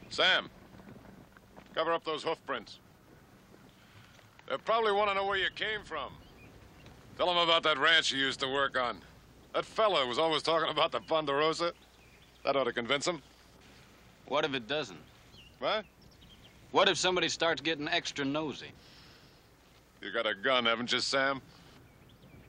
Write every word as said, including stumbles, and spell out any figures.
Sam, cover up those hoof prints. They probably want to know where you came from. Tell them about that ranch you used to work on. That fella was always talking about the Ponderosa. That ought to convince them. What if it doesn't? What? What if somebody starts getting extra nosy? You got a gun, haven't you, Sam?